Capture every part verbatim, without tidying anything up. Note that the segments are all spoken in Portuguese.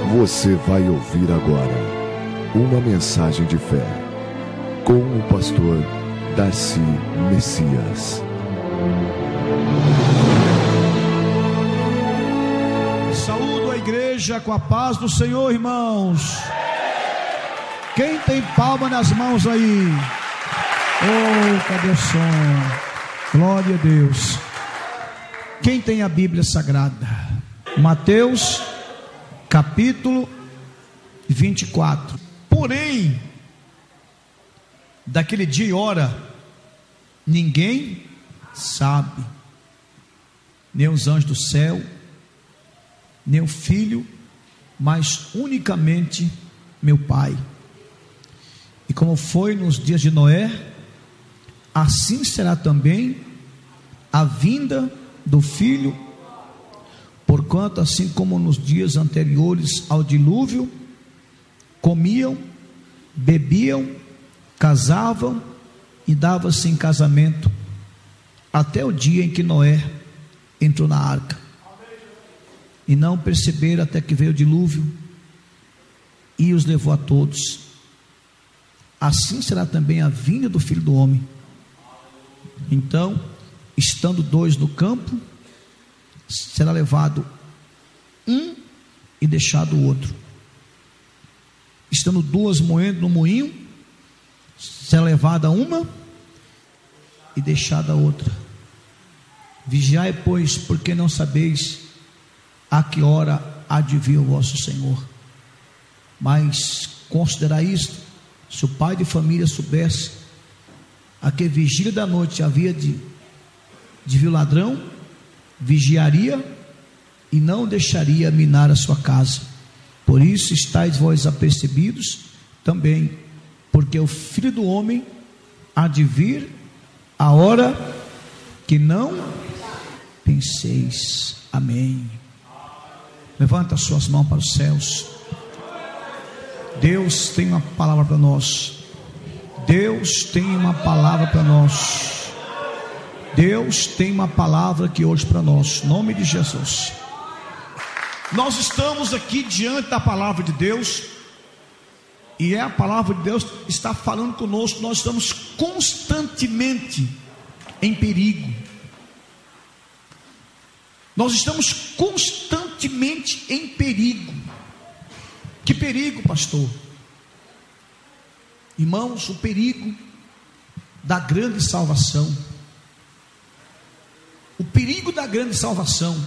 Você vai ouvir agora uma mensagem de fé com o pastor Darcy Messias. Saúdo a igreja com a paz do Senhor, irmãos. Quem tem palma nas mãos aí? Oh, cadê o som? Glória a Deus. Quem tem a Bíblia Sagrada? Mateus capítulo vinte e quatro. Porém, daquele dia e hora, ninguém sabe, nem os anjos do céu, nem o Filho, mas unicamente meu Pai. E como foi nos dias de Noé, assim será também a vinda do Filho. Porquanto, assim como nos dias anteriores ao dilúvio, comiam, bebiam, casavam e davam-se em casamento, até o dia em que Noé entrou na arca, e não perceberam até que veio o dilúvio e os levou a todos. Assim será também a vinda do Filho do Homem. Então, estando dois no campo, será levado um e deixado o outro. Estando duas moendo no moinho, será levada uma e deixada a outra. Vigiai, pois, porque não sabeis a que hora há de vir o vosso Senhor. Mas considerai isto: se o pai de família soubesse a que vigília da noite havia de, de vir o ladrão, vigiaria e não deixaria minar a sua casa. Por isso estáis vós apercebidos também, porque o Filho do Homem há de vir a hora que não penseis. Amém. Levanta as suas mãos para os céus. Deus tem uma palavra para nós. Deus tem uma palavra para nós. Deus tem uma palavra aqui hoje para nós, em nome de Jesus. Nós estamos aqui diante da palavra de Deus, e é a palavra de Deus que está falando conosco. Nós estamos constantemente em perigo. Nós estamos constantemente em perigo. Que perigo, pastor? Irmãos, o perigo da grande salvação. O perigo da grande salvação.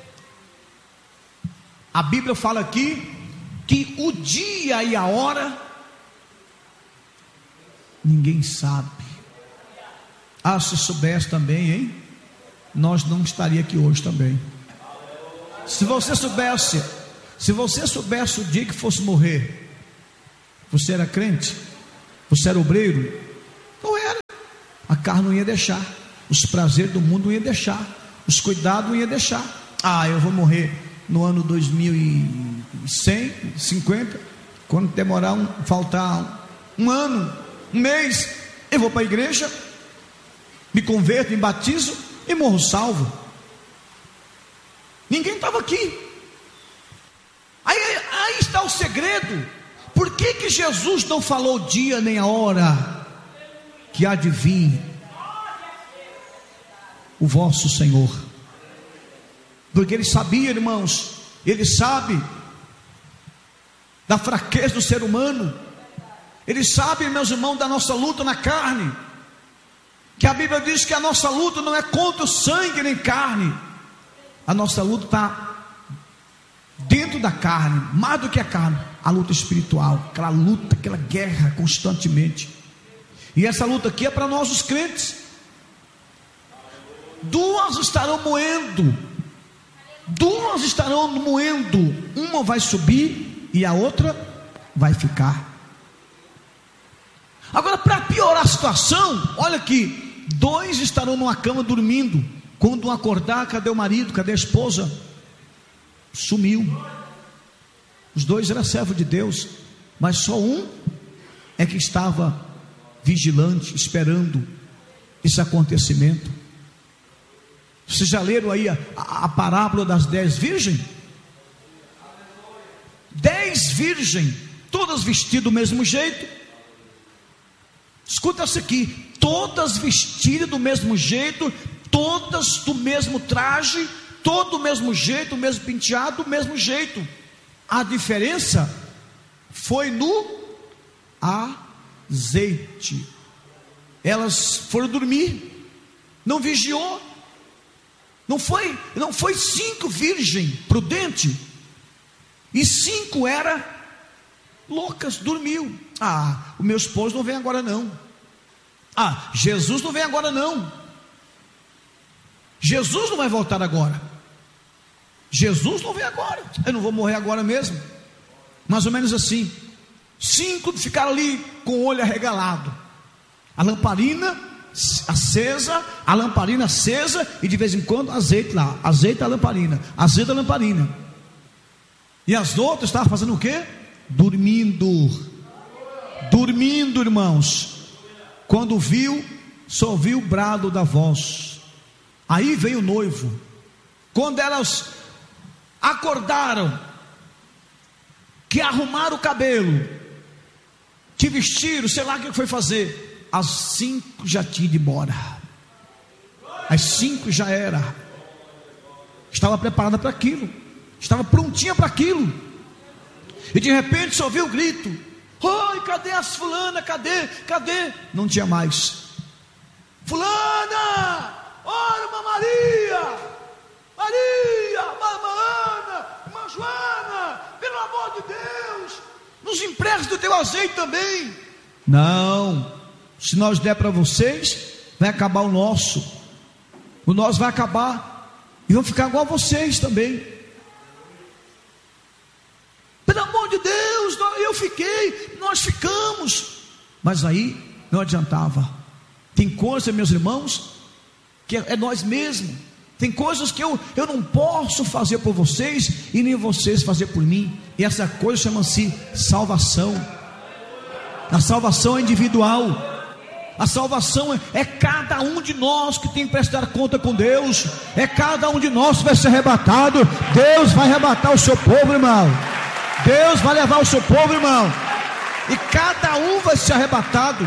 A Bíblia fala aqui que o dia e a hora ninguém sabe. Ah, se soubesse também, hein? Nós não estaríamos aqui hoje também. Se você soubesse, se você soubesse o dia que fosse morrer, você era crente? Você era obreiro? Não era. A carne não ia deixar, os prazeres do mundo não ia deixar, os cuidados não ia deixar. Ah, eu vou morrer no ano dois mil e cem, cinquenta, quando demorar um, faltar um, um ano, um mês, eu vou para a igreja, me converto, me batizo e morro salvo. Ninguém estava aqui. Aí, aí está o segredo. Por que que Jesus não falou o dia nem a hora que há de vir o vosso Senhor? Porque ele sabia, irmãos, ele sabe da fraqueza do ser humano. Ele sabe, meus irmãos, da nossa luta na carne, que a Bíblia diz que a nossa luta não é contra o sangue nem carne. A nossa luta está dentro da carne, mais do que a carne, a luta espiritual, aquela luta, aquela guerra constantemente. E essa luta aqui é para nós os crentes. Duas estarão moendo, duas estarão moendo, uma vai subir e a outra vai ficar. Agora, para piorar a situação, olha aqui, dois estarão numa cama dormindo, quando um acordar, cadê o marido, cadê a esposa? Sumiu. Os dois eram servos de Deus, mas só um é que estava vigilante, esperando esse acontecimento. Vocês já leram aí a, a, a parábola das dez virgens? Dez virgens, todas vestidas do mesmo jeito. Escuta isso aqui: todas vestidas do mesmo jeito, todas do mesmo traje, todo do mesmo jeito, o mesmo penteado, do mesmo jeito. A diferença foi no azeite. Elas foram dormir, não vigiou. Não foi, não foi cinco virgens prudentes e cinco era loucas, dormiu. Ah, o meu esposo não vem agora não. Ah, Jesus não vem agora não. Jesus não vai voltar agora. Jesus não vem agora. Eu não vou morrer agora mesmo. Mais ou menos assim. Cinco ficaram ali com o olho arregalado, a lamparina acesa, a lamparina acesa, e de vez em quando azeite lá, azeite a lamparina, azeite a lamparina. E as outras estavam fazendo o quê? Dormindo. Dormindo, irmãos. Quando viu, só ouviu o brado da voz. Aí veio o noivo. Quando elas acordaram, que arrumaram o cabelo, que vestiram, sei lá o que foi fazer, às cinco já tinha ido embora. Às cinco já era. Estava preparada para aquilo, estava prontinha para aquilo. E de repente só ouviu o grito: oi, cadê as fulana? Cadê? Cadê? Não tinha mais. Fulana, ora, irmã Maria, Maria, irmã Ana, irmã Joana, pelo amor de Deus, nos emprestes do teu azeite também. Não. Se nós der para vocês, vai acabar o nosso. O nosso vai acabar e vão ficar igual a vocês também. Pelo amor de Deus, eu fiquei, nós ficamos. Mas aí não adiantava. Tem coisas, meus irmãos, que é nós mesmos. Tem coisas que eu, eu não posso fazer por vocês e nem vocês fazer por mim. E essa coisa chama-se salvação. A salvação é individual. A salvação é, é cada um de nós que tem que prestar conta com Deus. É cada um de nós que vai ser arrebatado. Deus vai arrebatar o seu povo, irmão. Deus vai levar o seu povo, irmão. E cada um vai ser arrebatado.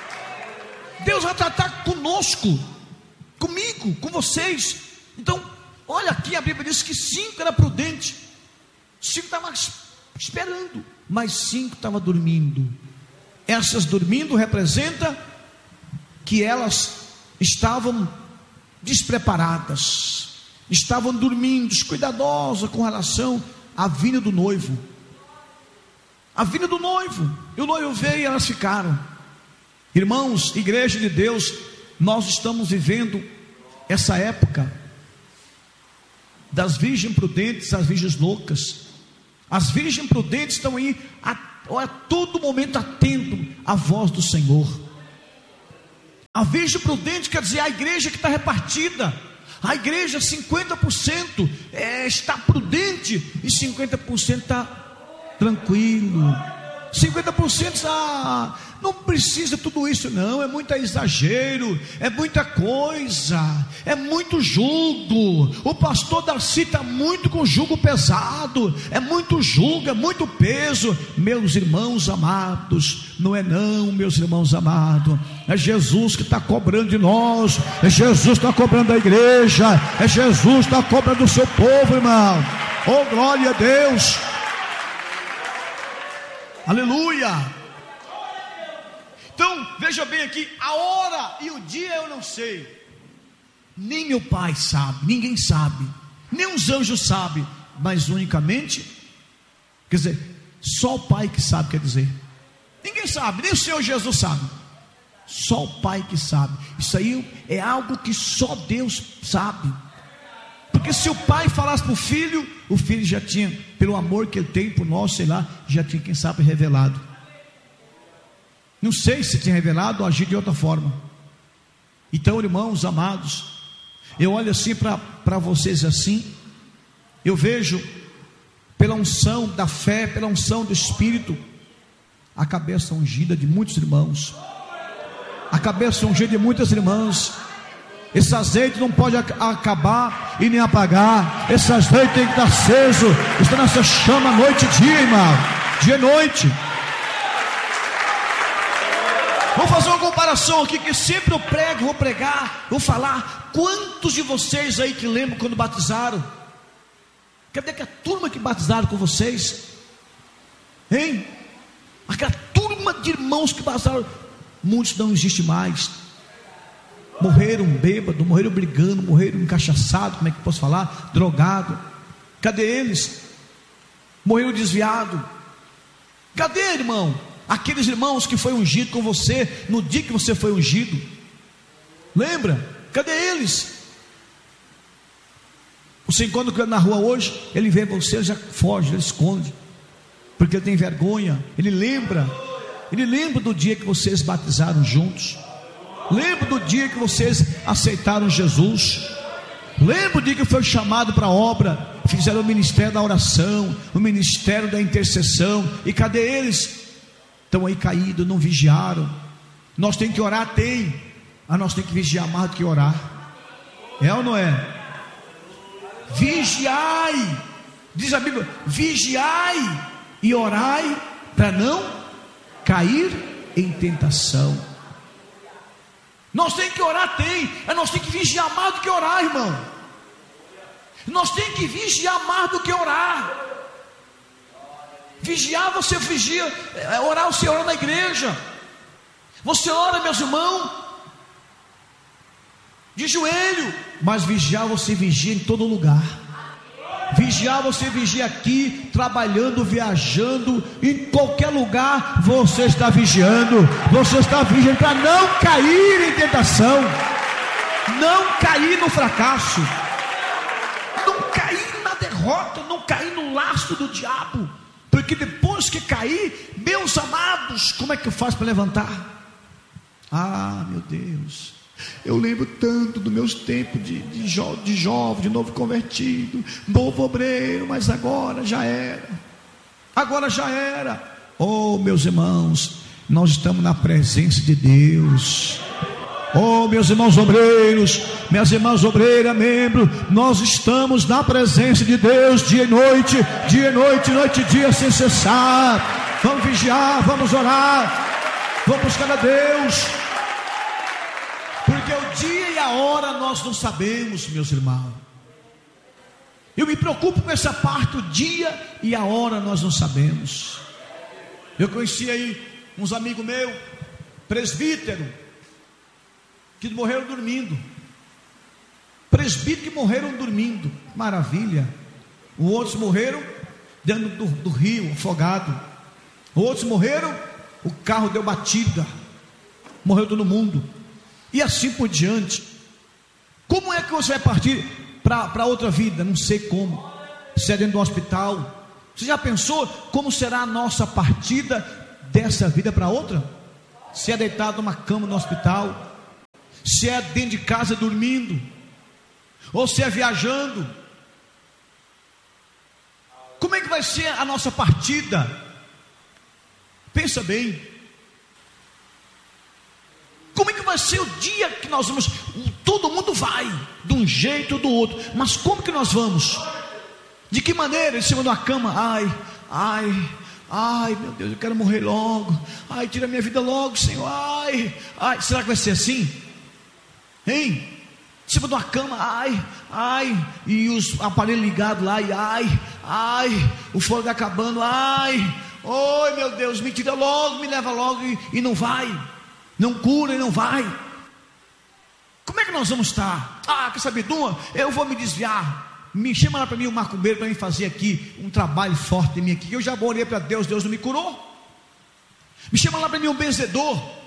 Deus vai tratar conosco, comigo, com vocês. Então, olha aqui, a Bíblia diz que cinco era prudente, cinco estavam esperando, mas cinco estavam dormindo. Essas dormindo representa que elas estavam despreparadas, estavam dormindo, descuidadosas com relação à vinda do noivo. A vinda do noivo, e o noivo veio e elas ficaram. Irmãos, igreja de Deus, nós estamos vivendo essa época das virgens prudentes, as virgens loucas. As virgens prudentes estão aí a, a todo momento atento à voz do Senhor. A virgem prudente quer dizer a igreja que está repartida. A igreja cinquenta por cento é, está prudente e cinquenta por cento está tranquilo. cinquenta por cento está, não precisa tudo isso não, é muito exagero, é muita coisa, é muito jugo. O pastor Darcy está muito com jugo pesado, é muito jugo, é muito peso. Meus irmãos amados, não é não, meus irmãos amados, é Jesus que está cobrando de nós, é Jesus que está cobrando da igreja, é Jesus que está cobrando do seu povo, irmão. Oh, glória a Deus, aleluia. Então, veja bem aqui, a hora e o dia eu não sei, nem meu pai sabe, ninguém sabe, nem os anjos sabem, mas unicamente, quer dizer, só o Pai que sabe, quer dizer, ninguém sabe, nem o Senhor Jesus sabe, só o Pai que sabe. Isso aí é algo que só Deus sabe, porque se o Pai falasse para o Filho, o Filho já tinha, pelo amor que Ele tem por nós, sei lá, já tinha, quem sabe, revelado. Não sei se tinha revelado ou agido de outra forma. Então, irmãos amados, eu olho assim para vocês assim, eu vejo pela unção da fé, pela unção do Espírito, a cabeça ungida de muitos irmãos, a cabeça ungida de muitas irmãs. Esse azeite não pode acabar e nem apagar. Esse azeite tem que estar aceso. Está nessa chama noite e dia, irmão. Dia e noite. Vou fazer uma comparação aqui, que sempre eu prego, vou pregar, vou falar. Quantos de vocês aí que lembram quando batizaram? Cadê que a turma que batizaram com vocês? Hein? Aquela turma de irmãos que batizaram. Muitos não existem mais. Morreram bêbado, morreram brigando, morreram encachaçado, como é que eu posso falar? Drogado. Cadê eles? Morreram desviado. Cadê, irmão? Aqueles irmãos que foi ungido com você no dia que você foi ungido. Lembra? Cadê eles? Você encontra com ele na rua hoje, ele vê você, ele já foge, ele esconde, porque ele tem vergonha. Ele lembra, ele lembra do dia que vocês batizaram juntos. Lembra do dia que vocês aceitaram Jesus. Lembra do dia que foi chamado para a obra, fizeram o ministério da oração, o ministério da intercessão. E cadê eles? Estão aí caídos, não vigiaram. Nós temos que orar, tem. Mas nós temos que vigiar mais do que orar. É ou não é? Vigiai, diz a Bíblia, vigiai e orai para não cair em tentação. Nós temos que orar, tem. Mas nós temos que vigiar mais do que orar, irmão. Nós temos que vigiar mais do que orar. Vigiar, você vigia. Orar, você ora na igreja. Você ora, meus irmãos, de joelho. Mas vigiar, você vigia em todo lugar. Vigiar, você vigia aqui, trabalhando, viajando, em qualquer lugar você está vigiando. Você está vigiando para não cair em tentação, não cair no fracasso, não cair na derrota, não cair no laço do diabo. Porque depois que cair, meus amados, como é que eu faço para levantar? Ah, meu Deus, eu lembro tanto dos meus tempos de, de, jo, de jovem, de novo convertido, novo obreiro, mas agora já era, agora já era. Oh, meus irmãos, nós estamos na presença de Deus. Oh, meus irmãos obreiros, minhas irmãs obreiras, membros, nós estamos na presença de Deus, dia e noite, dia e noite, noite e dia, sem cessar. Vamos vigiar, vamos orar, vamos buscar a Deus, porque o dia e a hora nós não sabemos, meus irmãos. Eu me preocupo com essa parte, o dia e a hora nós não sabemos. Eu conheci aí uns amigos meus, presbítero, que morreram dormindo. Presbíteros que morreram dormindo, maravilha. Outros morreram dentro do, do rio, afogado. Outros morreram, o carro deu batida, morreu todo mundo. E assim por diante. Como é que você vai partir para outra vida? Não sei como. Se é dentro do hospital. Você já pensou como será a nossa partida dessa vida para outra? Se é deitado numa cama no hospital, se é dentro de casa dormindo, ou se é viajando. Como é que vai ser a nossa partida? Pensa bem. Como é que vai ser o dia que nós vamos? Todo mundo vai, de um jeito ou do outro, mas como que nós vamos? De que maneira? Em cima de uma cama? Ai, ai, ai, meu Deus, eu quero morrer logo. Ai, tira minha vida logo, Senhor. Ai, ai, será que vai ser assim? Hein? Em cima de uma cama, ai, ai, e os aparelhos ligados lá, e ai, ai, o fogo acabando, ai, oi meu Deus, me tira logo, me leva logo, e, e não vai, não cura e não vai. Como é que nós vamos estar? Ah, quer saber de uma? Eu vou me desviar. Me chama lá para mim um macumbeiro para mim fazer aqui um trabalho forte em mim aqui. Eu já orei para Deus, Deus não me curou. Me chama lá para mim um benzedor.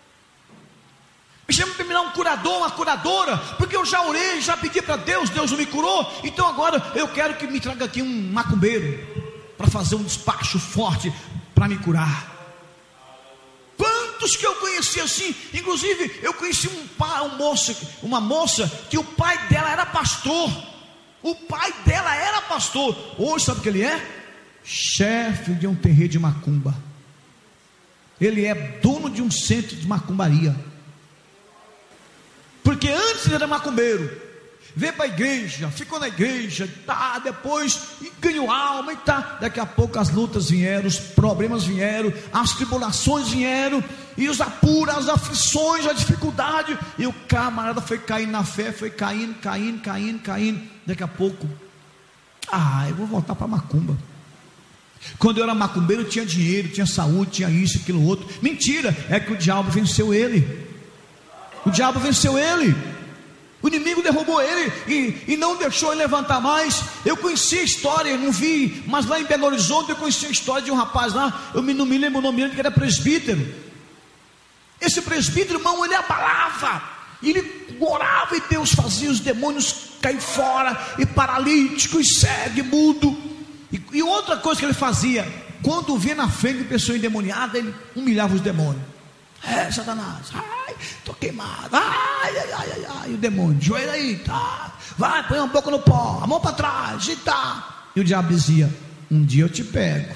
Me chama para me dar um curador, uma curadora, porque eu já orei, já pedi para Deus, Deus não me curou. Então agora eu quero que me traga aqui um macumbeiro para fazer um despacho forte para me curar. Quantos que eu conheci assim? Inclusive eu conheci um pai, um moço, uma moça que o pai dela era pastor. O pai dela era pastor. Hoje sabe o que ele é? Chefe de um terreiro de macumba. Ele é dono de um centro de macumbaria. porque antes ele era macumbeiro, veio para a igreja, ficou na igreja, tá, depois ganhou alma e tá, daqui a pouco as lutas vieram, os problemas vieram, as tribulações vieram, e os apuros, as aflições, a dificuldade, e o camarada foi caindo na fé, foi caindo, caindo, caindo, caindo, daqui a pouco, ah, eu vou voltar para macumba. Quando eu era macumbeiro, eu tinha dinheiro, tinha saúde, tinha isso, aquilo, outro. Mentira, é que o diabo venceu ele. O diabo venceu ele. O inimigo derrubou ele e, e não deixou ele levantar mais. Eu conheci a história, não vi, mas lá em Belo Horizonte eu conheci a história de um rapaz lá, eu não me lembro o nome dele, que era presbítero. Esse presbítero, irmão, ele abalava, ele orava e Deus fazia os demônios cair fora, e paralítico, e cego, e mudo. E, e outra coisa que ele fazia, quando via na frente de pessoa endemoniada, ele humilhava os demônios. É, Satanás, ai, estou queimado, ai, ai, ai, ai, ai, e o demônio, joelho aí, tá, vai, põe um pouco no pó, a mão para trás, e tá. E o diabo dizia, um dia eu te pego,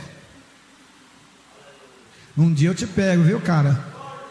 um dia eu te pego, viu, cara?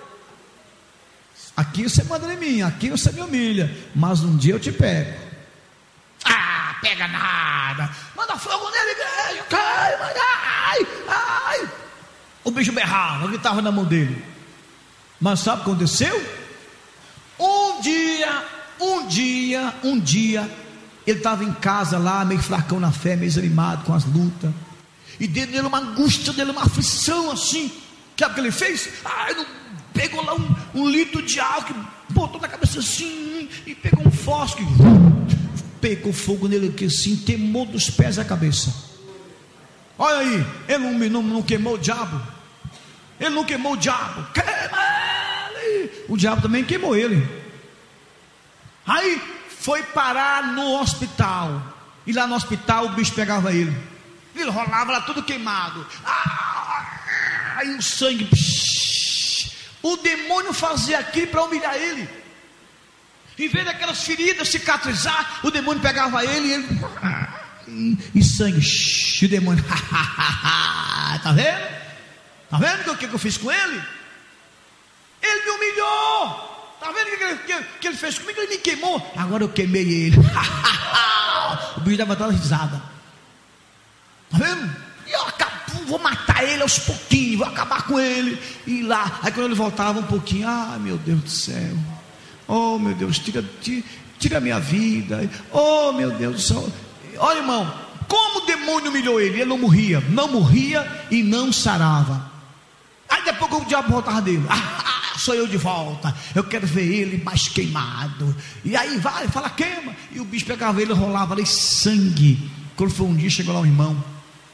Aqui você manda em mim, aqui você me humilha, mas um dia eu te pego. Ah, pega nada, manda fogo nele, igreja, cai, ai, ai. O bicho berrava, gritava na mão dele. Mas sabe o que aconteceu? Um dia, um dia, um dia, ele estava em casa lá, meio fracão na fé, meio desanimado com as lutas, e dentro dele uma angústia, dele uma aflição assim. Sabe o que ele fez? Ah, ele pegou lá um, um litro de álcool, botou na cabeça assim, e pegou um fósforo, pegou fogo nele aqui assim, queimou dos pés à cabeça. Olha aí, ele não, não, não queimou o diabo, ele não queimou o diabo, queima ele, o diabo também queimou ele. Aí foi parar no hospital, e lá no hospital o bicho pegava ele, ele rolava lá tudo queimado, ah, aí o sangue, psh, o demônio fazia aquilo para humilhar ele. Em vez daquelas feridas cicatrizar, o demônio pegava ele e ele, e, e sangue, shh, o demônio, tá vendo? Tá vendo o que, que eu fiz com ele? Ele me humilhou. Tá vendo o que, que, que ele fez comigo? Ele me queimou. Agora eu queimei ele. O bicho dava toda risada. Tá vendo? E eu acabo, vou matar ele aos pouquinhos, vou acabar com ele. E lá, aí quando ele voltava um pouquinho, ah, meu Deus do céu, oh meu Deus, tira, tira, tira a minha vida, oh meu Deus do céu. Olha, irmão, como o demônio humilhou ele, ele não morria, não morria e não sarava. Aí depois o diabo voltava dele, ah, sou eu de volta, eu quero ver ele mais queimado. E aí vai, fala queima, e o bicho pegava ele, rolava ali sangue. Quando foi um dia, chegou lá um irmão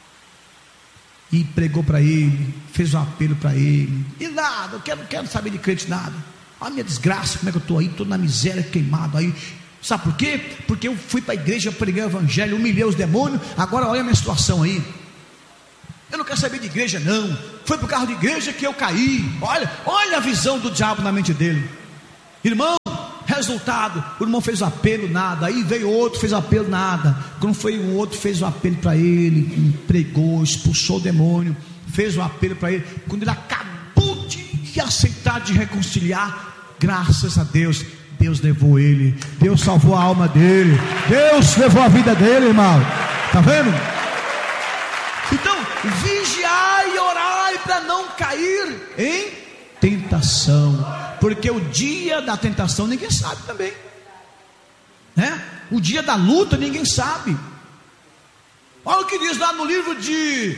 e pregou para ele, fez um apelo para ele, e nada, eu quero, não quero saber de crente nada. Olha a minha desgraça, como é que eu estou aí, estou na miséria, queimado aí. Sabe por quê? Porque eu fui para a igreja, preguei o evangelho, humilhei os demônios. Agora olha a minha situação aí, eu não quero saber de igreja não, foi por causa de igreja que eu caí. Olha, olha a visão do diabo na mente dele. Irmão, resultado, o irmão fez o apelo, nada. Aí veio outro, fez o apelo, nada. Quando foi o outro, fez o apelo para ele, pregou, expulsou o demônio, fez o apelo para ele. Quando ele acabou de aceitar, de reconciliar, graças a Deus, Deus levou ele, Deus salvou a alma dele, Deus levou a vida dele, irmão. Tá vendo? Então, vigiai e orai para não cair em tentação, porque o dia da tentação ninguém sabe também, né? O dia da luta ninguém sabe. Olha o que diz lá no livro de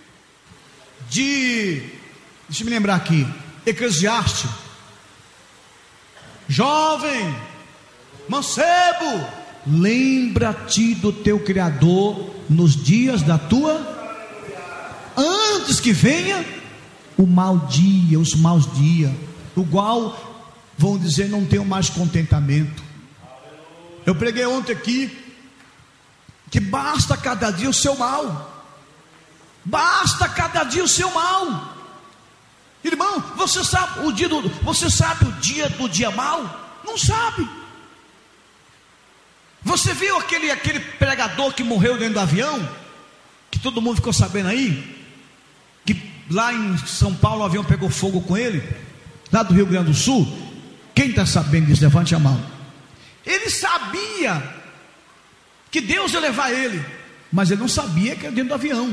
de deixa eu me lembrar aqui, Eclesiastes: jovem, mancebo, lembra-te do teu Criador nos dias da tua, antes que venha o mau dia, os maus dias, o qual vão dizer não tenho mais contentamento. Eu preguei ontem aqui que basta cada dia o seu mal, basta cada dia o seu mal. Irmão, você sabe o dia do, você sabe o dia do dia mau? Não sabe. Você viu aquele, aquele pregador que morreu dentro do avião, que todo mundo ficou sabendo aí, que lá em São Paulo o avião pegou fogo com ele, lá do Rio Grande do Sul? Quem está sabendo disso? Levante a mão. Ele sabia que Deus ia levar ele, mas ele não sabia que era dentro do avião.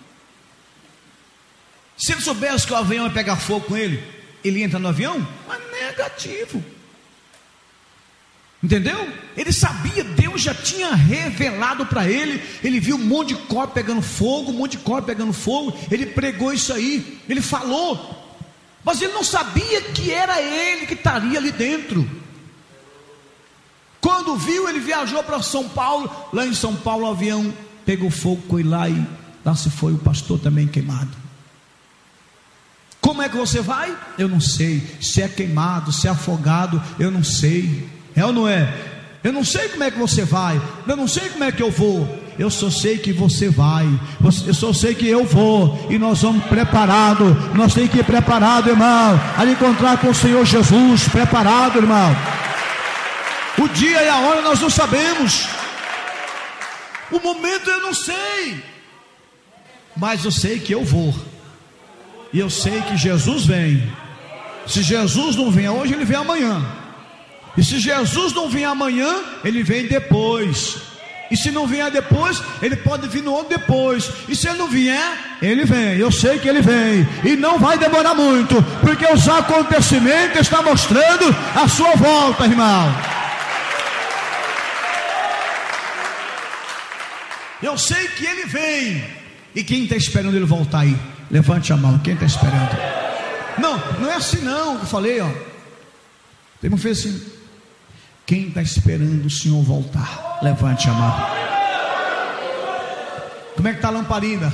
Se ele soubesse que o avião ia pegar fogo com ele, ele entra no avião? Mas negativo. Entendeu? Ele sabia, Deus já tinha revelado para ele. Ele viu um monte de corpo pegando fogo, um monte de corpo pegando fogo. Ele pregou isso aí, ele falou, mas ele não sabia que era ele que estaria ali dentro. Quando viu, ele viajou para São Paulo. Lá em São Paulo o avião pegou fogo com ele lá, e lá se foi o pastor também queimado. Como é que você vai? Eu não sei. Se é queimado, se é afogado, eu não sei. É ou não é? Eu não sei como é que você vai. Eu não sei como é que eu vou. Eu só sei que você vai. Eu só sei que eu vou. E nós vamos preparado. Nós temos que ir preparado, irmão, a encontrar com o Senhor Jesus. Preparado, irmão. O dia e a hora nós não sabemos. O momento eu não sei. Mas eu sei que eu vou. E eu sei que Jesus vem. Se Jesus não vem hoje, ele vem amanhã. E se Jesus não vier amanhã, ele vem depois. E se não vier depois, ele pode vir no outro depois. E se ele não vier, ele vem. Eu sei que ele vem. E não vai demorar muito, porque os acontecimentos estão mostrando a sua volta, irmão. Eu sei que ele vem. E quem está esperando ele voltar aí? Levante a mão. Quem está esperando? Não, não é assim não. Eu falei, ó. Tem um fez assim. Quem está esperando o Senhor voltar? Levante a mão. Como é que está a lamparina?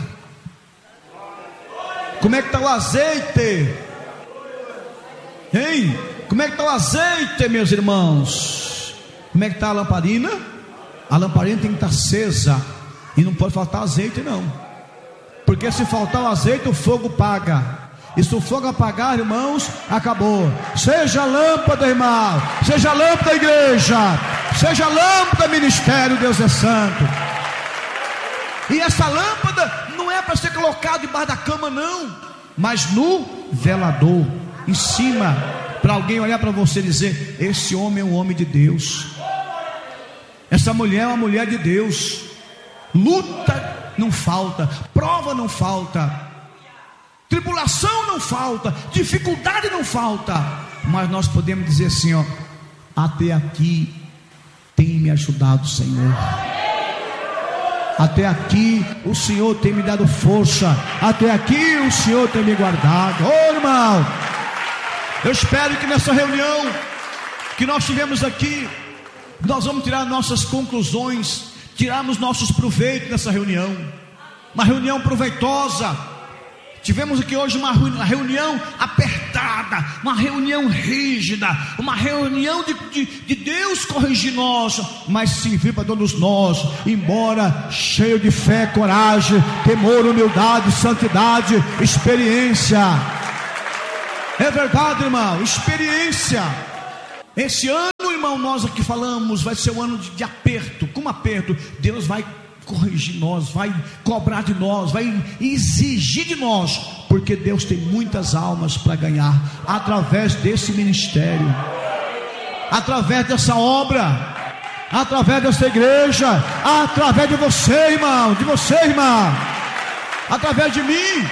Como é que está o azeite? Hein? Como é que está o azeite, meus irmãos? Como é que está a lamparina? A lamparina tem que estar acesa. E não pode faltar azeite não. Porque se faltar o azeite, o fogo paga. E se o fogo apagar, irmãos, acabou. Seja lâmpada, irmão. Seja lâmpada, igreja. Seja lâmpada, ministério. Deus é santo. E essa lâmpada não é para ser colocada debaixo da cama, não, mas no velador, em cima, para alguém olhar para você e dizer: esse homem é um homem de Deus. Essa mulher é uma mulher de Deus. Luta não falta, prova não falta, tribulação não falta, dificuldade não falta, mas nós podemos dizer assim, ó: até aqui tem me ajudado o Senhor. Até aqui o Senhor tem me dado força. Até aqui o Senhor tem me guardado. Ô irmão, eu espero que nessa reunião que nós tivemos aqui, nós vamos tirar nossas conclusões, tirarmos nossos proveitos nessa reunião. Uma reunião proveitosa. Tivemos aqui hoje uma reunião apertada, uma reunião rígida, uma reunião de, de, de Deus corrigir nós, mas servir para todos nós, embora cheio de fé, coragem, temor, humildade, santidade, experiência. É verdade, irmão, experiência. Esse ano, irmão, nós aqui falamos, vai ser um ano de, de aperto. Como aperto? Deus vai corrigir nós, vai cobrar de nós, vai exigir de nós, porque Deus tem muitas almas para ganhar através desse ministério, através dessa obra, através dessa igreja, através de você, irmão, de você, irmã, através de mim.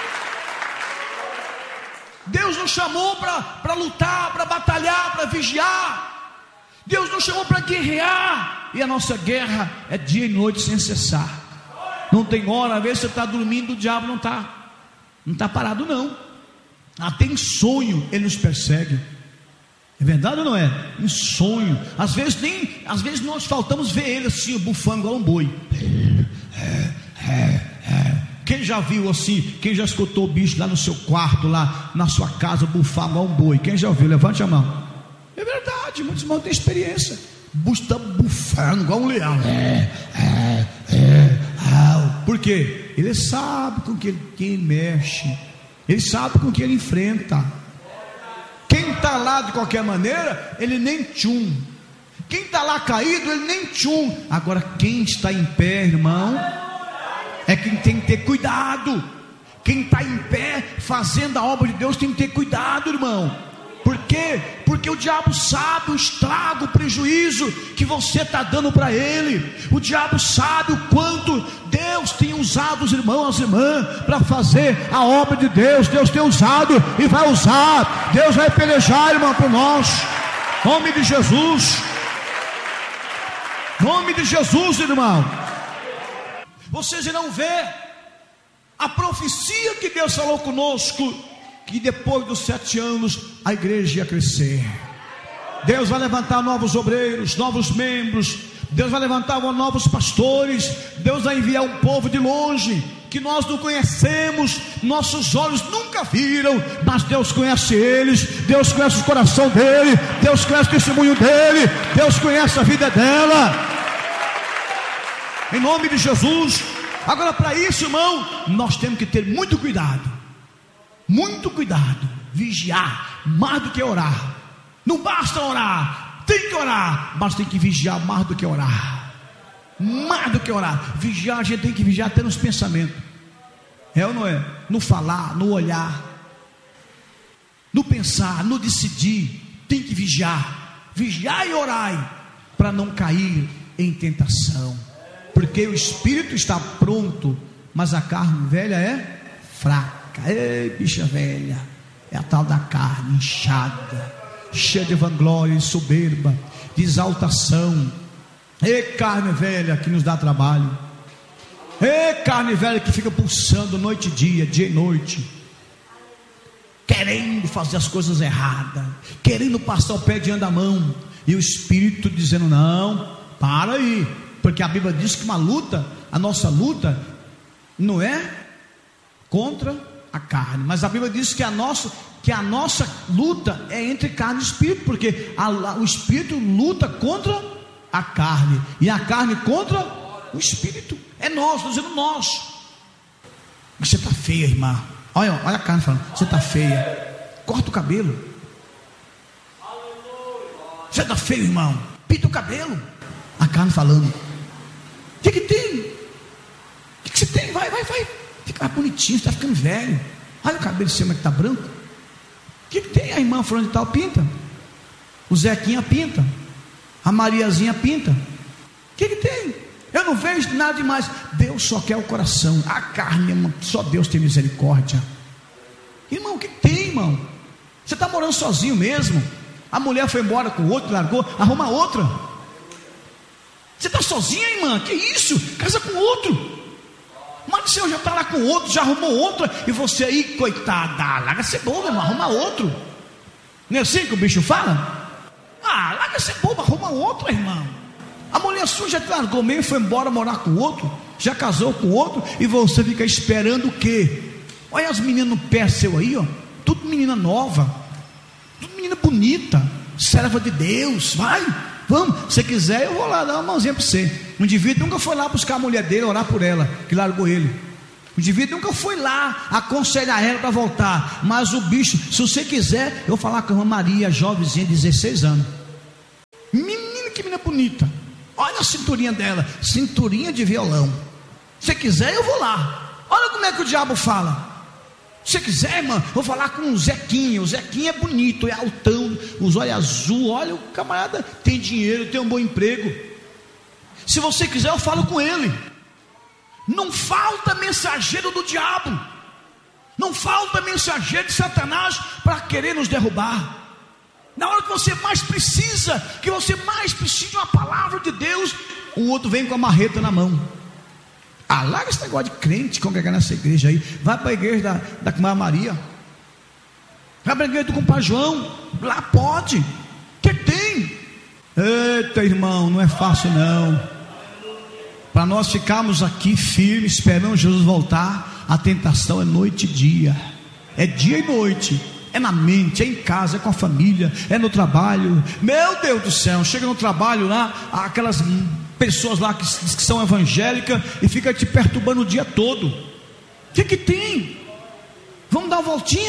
Deus nos chamou para lutar, para batalhar, para vigiar. Deus nos chamou para guerrear. E a nossa guerra é dia e noite sem cessar. Não tem hora. Às vezes você está dormindo, o diabo não está Não está parado não. Até em sonho ele nos persegue. É verdade ou não é? Em sonho. Às vezes nem, às vezes nós faltamos ver ele assim, bufando igual um boi. É, é, é. Quem já viu assim? Quem já escutou o bicho lá no seu quarto, lá na sua casa, bufar igual um boi? Quem já ouviu? Levante a mão. É verdade, muitos irmãos têm experiência. O bicho está bufando igual um leão. É, é, é, é. Por quê? Ele sabe com que ele, que ele mexe. Ele sabe com que ele enfrenta. Quem está lá de qualquer maneira, ele nem tchum. Quem está lá caído, ele nem tchum. Agora quem está em pé, irmão, é quem tem que ter cuidado. Quem está em pé fazendo a obra de Deus tem que ter cuidado, irmão. Por quê? Porque o diabo sabe o estrago, o prejuízo que você está dando para ele. O diabo sabe o quanto Deus tem usado os irmãos, as irmãs, para fazer a obra de Deus. Deus tem usado e vai usar. Deus vai pelejar, irmão, por nós. Em nome de Jesus. Em nome de Jesus, irmão. Vocês irão ver a profecia que Deus falou conosco, que depois dos sete anos a igreja ia crescer. Deus vai levantar novos obreiros, novos membros. Deus vai levantar novos pastores. Deus vai enviar um povo de longe, que nós não conhecemos, nossos olhos nunca viram, mas Deus conhece eles. Deus conhece o coração dele. Deus conhece o testemunho dele. Deus conhece a vida dela. Em nome de Jesus. Agora, para isso, irmão, nós temos que ter muito cuidado. Muito cuidado, vigiar mais do que orar. Não basta orar, tem que orar, mas tem que vigiar mais do que orar. Mais do que orar, vigiar, a gente tem que vigiar até nos pensamentos. É ou não é? No falar, no olhar, no pensar, no decidir. Tem que vigiar, vigiar e orar, para não cair em tentação. Porque o espírito está pronto, mas a carne velha é fraca. Ei, bicha velha, é a tal da carne inchada, cheia de vanglória e soberba, de exaltação. Ei, carne velha que nos dá trabalho. Ei, carne velha que fica pulsando noite e dia, dia e noite, querendo fazer as coisas erradas, querendo passar o pé diante da mão, e o espírito dizendo: não, para aí, porque a Bíblia diz que uma luta, a nossa luta não é contra a carne, mas a Bíblia diz que a nossa, que a nossa luta é entre carne e espírito, porque a, o espírito luta contra a carne, e a carne contra o espírito. É nós, estou dizendo nós. Você está feia, irmã. Olha, olha a carne falando: você está feia, corta o cabelo. Você está feio, irmão, pinta o cabelo. A carne falando: o que que tem? O que que você tem? Vai, vai, vai. Fica mais bonitinho, você está ficando velho. Olha o cabelo seu, como é que está branco. O que, que tem? A irmã falando de tal pinta. O Zequinha pinta. A Mariazinha pinta. O que, que tem? Eu não vejo nada demais. Deus só quer o coração. A carne, só Deus tem misericórdia. Irmão, o que, que tem, irmão? Você está morando sozinho mesmo? A mulher foi embora com o outro, largou, arruma outra. Você está sozinha, irmã? Que isso? Casa com outro. Mas o senhor já está lá com outro, já arrumou outra, e você aí, coitada, larga ser boba, irmão, arruma outro. Não é assim que o bicho fala? Ah, larga ser boba, arruma outra, irmão. A mulher sua já te largou mesmo, foi embora morar com outro, já casou com outro, e você fica esperando o quê? Olha as meninas no pé seu aí, ó, tudo menina nova, tudo menina bonita, serva de Deus. Vai, vamos, se quiser eu vou lá dar uma mãozinha para você. O indivíduo nunca foi lá buscar a mulher dele, orar por ela, que largou ele. O indivíduo nunca foi lá aconselhar ela para voltar. Mas o bicho, se você quiser, eu vou falar com a irmã Maria, jovenzinha, dezesseis anos. Menina, que menina bonita. Olha a cinturinha dela, cinturinha de violão. Se quiser, eu vou lá. Olha como é que o diabo fala. Se quiser, irmã, vou falar com o Zequinha. O Zequinha é bonito, é altão, os olhos azul. Olha, o camarada tem dinheiro, tem um bom emprego. Se você quiser, eu falo com ele. Não falta mensageiro do diabo, não falta mensageiro de Satanás para querer nos derrubar. Na hora que você mais precisa, que você mais precisa de uma palavra de Deus, o outro vem com a marreta na mão. Ah, larga esse negócio de crente congregar nessa igreja aí. Vai para a igreja da, da Comar Maria, vai para a igreja do compadre João. Lá pode. O que tem? Eita, irmão, não é fácil não. Para nós ficarmos aqui firmes, esperando Jesus voltar, a tentação é noite e dia, é dia e noite, é na mente, é em casa, é com a família, é no trabalho. Meu Deus do céu, chega no trabalho lá, aquelas pessoas lá que, que são evangélicas e fica te perturbando o dia todo. O que que tem? Vamos dar uma voltinha,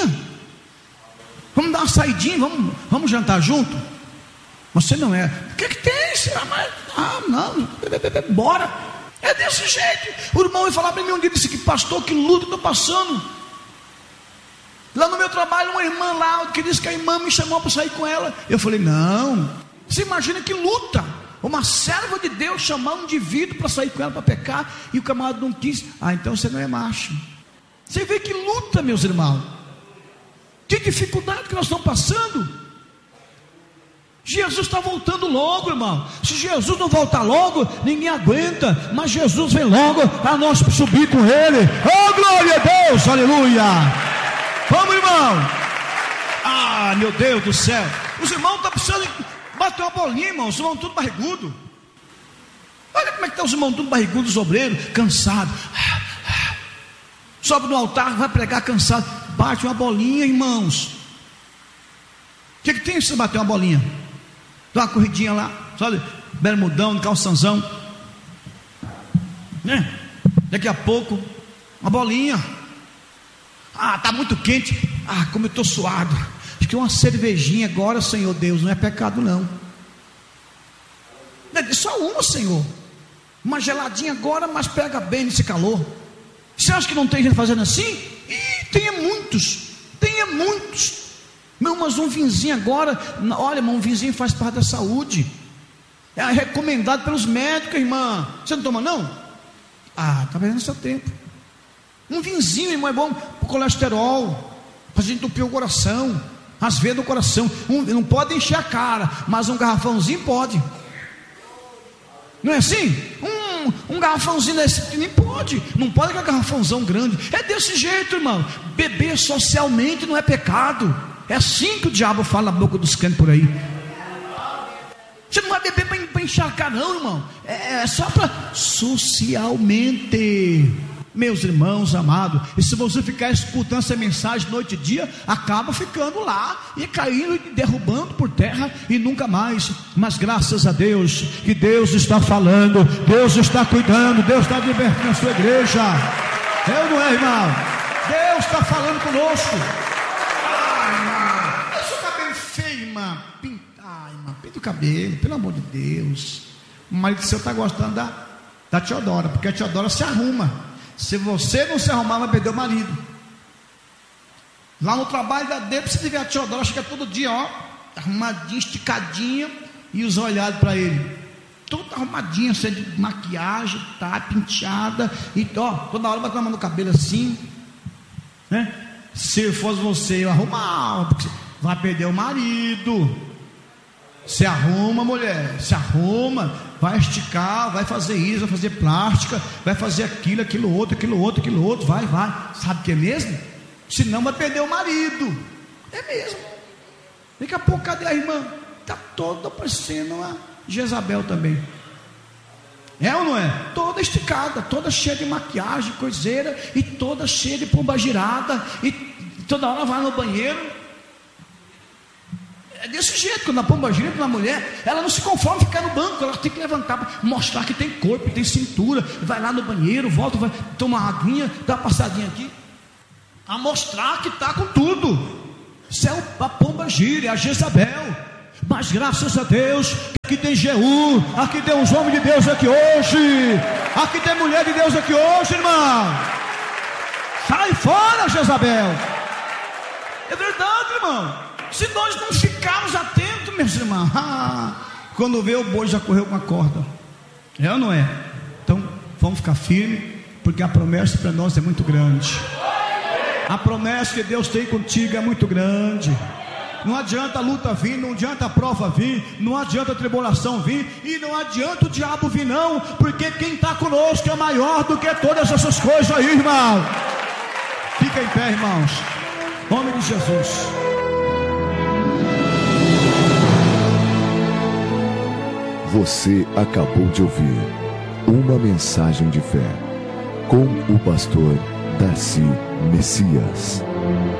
vamos dar uma saidinha, vamos, vamos jantar junto. Você não é. O que que tem? Ah, não, bora. É desse jeito. O irmão vai falar para mim um dia, disse que pastor, que luta estou passando. Lá no meu trabalho, uma irmã lá, que disse que a irmã me chamou para sair com ela. Eu falei, não, você imagina que luta, uma serva de Deus chamar um indivíduo para sair com ela para pecar, e o camarada não quis. Ah, então você não é macho. Você vê que luta, meus irmãos, que dificuldade que nós estamos passando. Jesus está voltando logo, irmão. Se Jesus não voltar logo, ninguém aguenta. Mas Jesus vem logo para nós subir com Ele. Oh, glória a Deus, aleluia. Vamos, irmão. Ah, meu Deus do céu. Os irmãos estão precisando bater uma bolinha, irmão. Os irmãos tudo barrigudo. Olha como é que estão os irmãos tudo barrigudos, os obreiros, cansados. Sobe no altar, vai pregar cansado. Bate uma bolinha, irmãos. O que, que tem se bater uma bolinha? Dá uma corridinha lá, sabe? Bermudão, calçãozão, né? Daqui a pouco, uma bolinha. Ah, tá muito quente. Ah, como eu estou suado. Acho que uma cervejinha agora, Senhor Deus, não é pecado não. É só uma, Senhor. Uma geladinha agora, mas pega bem nesse calor. Você acha que não tem gente fazendo assim? Ih, tenha muitos, tenha muitos. Meu, mas um vinzinho agora, olha, irmão, um vinzinho faz parte da saúde. É recomendado pelos médicos, irmã. Você não toma não? Ah, está perdendo seu tempo. Um vinzinho, irmão, é bom para o colesterol, para a gente entupir o coração, as veias do coração. Um, não pode encher a cara, mas um garrafãozinho pode. Não é assim? Um, um garrafãozinho desse nem pode. Não pode aquele garrafãozão grande. É desse jeito, irmão. Beber socialmente não é pecado. É assim que o diabo fala na boca dos crentes por aí. Você não vai beber para encharcar não, irmão. É, é só para socialmente. Meus irmãos amados, e se você ficar escutando essa mensagem noite e dia, acaba ficando lá e caindo e derrubando por terra e nunca mais. Mas graças a Deus que Deus está falando, Deus está cuidando, Deus está libertando a sua igreja. Eu não é, irmão? Deus está falando conosco. Ah, irmão, eu sou cabelo feio, irmão. Pintar, irmão, pinta o cabelo, pelo amor de Deus. O marido seu está gostando da, da Teodora, porque a Teodora se arruma. Se você não se arrumar, vai perder o marido. Lá no trabalho da dele, você tiver a Teodora, chega todo dia, ó, arrumadinha, esticadinha, e os olhados para ele, toda arrumadinha, cheia de maquiagem, tá, penteada, e ó, toda hora batendo a mão no cabelo assim, né? Se fosse você, eu arrumava, porque vai perder o marido. Se arruma, mulher, se arruma, vai esticar, vai fazer isso, vai fazer plástica, vai fazer aquilo, aquilo outro, aquilo outro, aquilo outro, vai, vai. Sabe o que é mesmo? Senão vai perder o marido. É mesmo. Daqui a pouco, cadê a irmã? Está toda parecendo uma Jezabel também. É ou não é? Toda esticada, toda cheia de maquiagem, coiseira, e toda cheia de pomba girada, e toda hora vai no banheiro. É desse jeito, quando a pomba gira para uma mulher, ela não se conforma em ficar no banco, ela tem que levantar, mostrar que tem corpo, tem cintura, vai lá no banheiro, volta, vai tomar uma aguinha, dá uma passadinha aqui, a mostrar que está com tudo. Isso é a pomba gira, é a Jezabel. Mas graças a Deus, aqui tem Jeú, aqui tem uns homens de Deus aqui hoje, aqui tem mulher de Deus aqui hoje, irmão. Sai fora, Jezabel. É verdade, irmão. Se nós não ficarmos atentos, meus irmãos, ah, quando vê o boi já correu com a corda. É ou não é? Então vamos ficar firmes, porque a promessa para nós é muito grande. A promessa que Deus tem contigo é muito grande. Não adianta a luta vir, não adianta a prova vir, não adianta a tribulação vir, e não adianta o diabo vir não, porque quem está conosco é maior do que todas essas coisas aí, irmão. Fica em pé, irmãos, em nome de Jesus. Você acabou de ouvir uma mensagem de fé com o pastor Darcy Messias.